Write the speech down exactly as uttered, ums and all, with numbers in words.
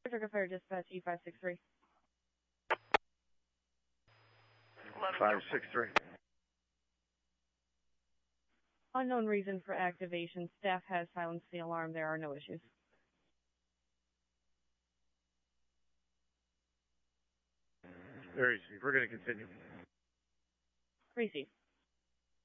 Trigger Fire Dispatch E five six three. five six three. Unknown reason for activation. Staff has silenced the alarm. There are no issues. Very easy. We're going to continue. Receive.